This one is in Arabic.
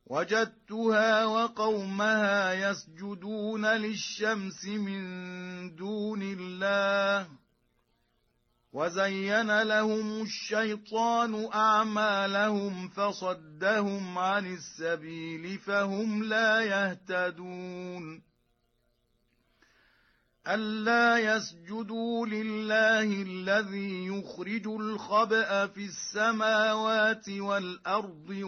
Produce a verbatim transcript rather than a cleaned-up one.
وجدتها وقومها يسجدون للشمس من دون الله وزين لهم الشيطان أعمالهم فصدهم عن السبيل فهم لا يهتدون ألا يسجدوا لله الذي يخرج الخبأ في السماوات والأرض